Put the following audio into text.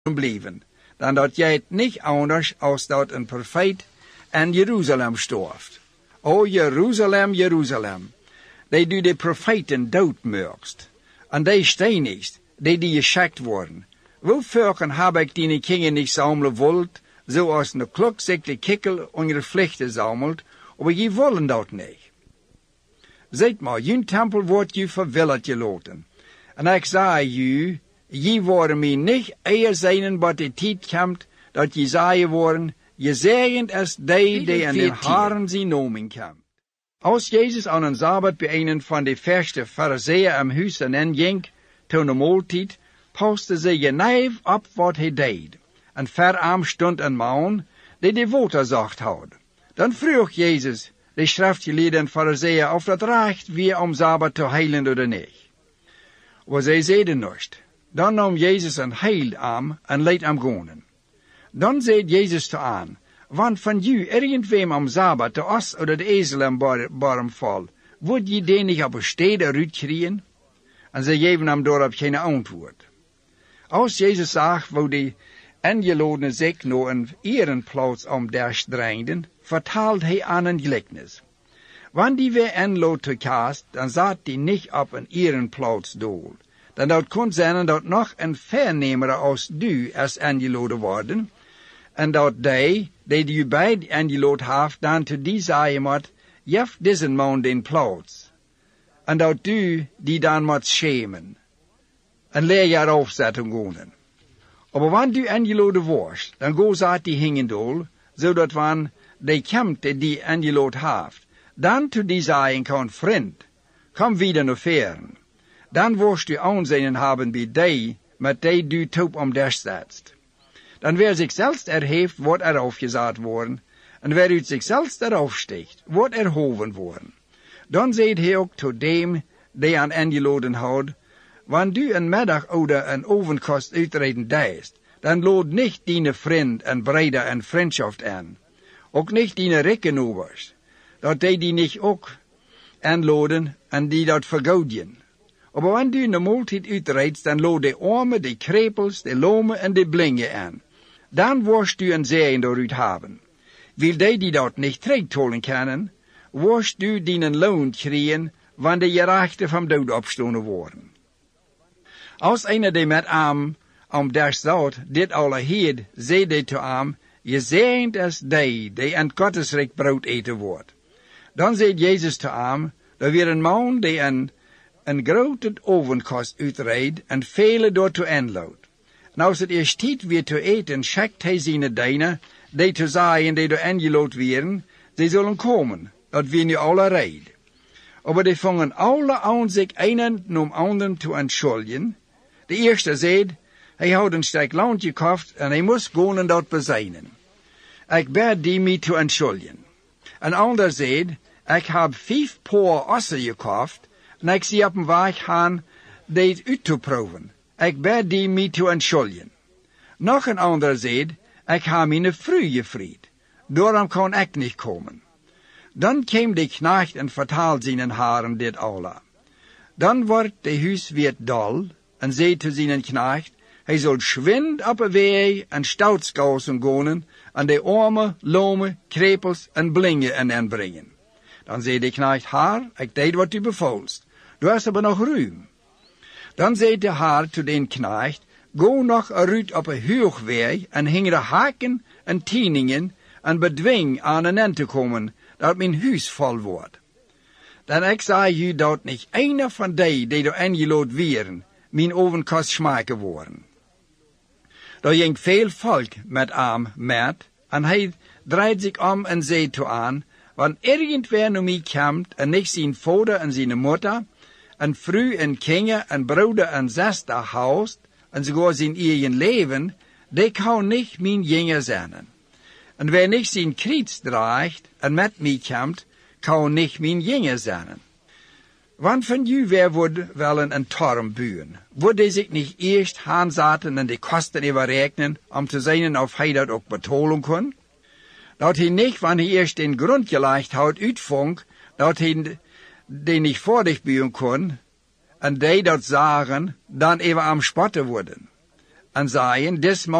blijven, dan dat jij het niet anders als dat een profeet in Jeruzalem stooft. O Jeruzalem, Jeruzalem, die de profeten doodmaakst, en die steinigst, die geschakt worden. Hoe vaak heb ik die kingen niet zamelen wilt, zoals een klok zich de kikkel onder vlechten zamelt, maar je willen dat niet. Ziet maar, je tempel wordt je verwilderd gelaten. En ik zei je worden mij niet eer zijn wat de tijd komt, dat je zei worden, je zegend als die aan de haren zijn nomen komt. Als Jezus aan een Sabbat bij een van de verste Farizeeën am huis en ging, toen de maaltijd, paste ze genijf op wat hij deed. En verarm stond een man, die de woorden zacht had. Dan vroeg Jezus de schriftgeleerden en Farizeeën of dat recht weer om Sabbat te heilen of niet. Maar zij zeiden niets. Dan nam Jezus een heilarm en liet hem gaan. Dan zei Jezus te aan, want van jou irgendwem om Sabbat de os of de ezel en barm val, word je die niet op een stede uitkrijgen? En zij geven hem daarop geen antwoord. Als Jezus zag hoe de ingelodenen zich naar een erenplaats omdreigden, vertaalde hij aan een gelijkenis. Wanneer die weer inlood te kast, dan zat die niet op een erenplaats doel. Dan dat kon zijn dat nog een vernemer als du als ingeloden worden, en dat die bij ingelood heeft, dan te die zeggen moet, jef deze man den plaats. En dat du die dan moet schemen. En leer je erop zetten gaan. Maar wanneer du ingeloden wordt, dan go zat die hingendol, zodat wanneer die komt die ingelood heeft, dan te die zeggen kan, vriend, kom wieder naar veren. Dan worst u aanzien hebben bij die, met die du top om derzetst. Dan wer zichzelf heeft, wordt afgezet worden, en wer uit zichzelf afsteekt, wordt erhoven worden. Dan zegt hij ook tot dem, die aan ingeloden houdt, wanneer du een middag oder een ovenkost uitreden deist, dan lood niet die vriend en breder en vriendschaft aan, ook niet die rekenobers, dat die niet ook aanloden en die dat vergoedjen. Maar wanneer du een maaltijd uitreidt, dan lood de armen, de krepels, de lomen en de blingen aan. Dan worst u een zegen daaruit hebben. Wil die dat niet terugtolen kunnen, worst du die een loon krijgen, wanneer je rechten van dood opstonden worden. Als een die met hem om der zout dit alle heerd, zei hij te hem, je zegend als die in het Gottesrijk brood eten wordt. Dan zei Jezus te hem, er weer een man die een grote ovenkost uitreidt en vele daartoe inloopt. En als het eerst tijd weer te eten, schakt hij zijn dienen, die te zeggen die door ingelood werden, zij zullen komen, dat we nu alle rijden. Maar die vangen alle aan zich een om anderen te entschuldigen. De eerste zei, hij had een stuk land gekocht en hij moest gaan en dat bezijnen. Ik bid die mij te entschuldigen. Een ander zei, ik heb 5 paar ossen gekocht en ik zie op een weg gaan dit uit te proeven. Ik bid die mij te entschuldigen. Nog een ander zei, ik heb mijn vrouw gevrijd. Daarom kan ik niet komen. Dan kwam de knecht en vertaalde zijn haren dit alle. Dan wordt de huis weer dol en zei te zijn knecht, hij zal schwind op een wei en stoutskousen gaan en de armen, lomen, krepels en blingen inbrengen. Dan zei de knecht haar, ik deed wat u bevolst. Du hast aber nog ruim. Dan zei de haar te den knecht, go nog eruit op een hoogweg en hing de haken en tieningen en bedwing aan een end te komen, dat mijn huis vol wordt. Dan ik zei u dat niet een van die door ingelood werden, mijn ovenkost smaken worden. Daar ging veel volk met hem met, en hij draait zich om en zei toe aan, want irgendwer naar mij komt en niet zijn vader en zijn moeder, en vrouw en kinderen en broeder en zuster haust, en sogar zijn eigen leven, die kan niet mijn jinger zijn. En wer niet zijn kriets draagt en met mij komt, kan niet mijn jinger zijn. Want van u wer wordt wel een torm buien. Wordt hij zich niet eerst aanzetten en de kosten überrekenen, om te zien of hij dat ook betalen kon? Dat hij niet, wanneer hij eerst den grond gelegd had, uitvonk, dat hij die niet voor zich buien kon, en die dat zagen, dan even am spotten worden. en zeiden, des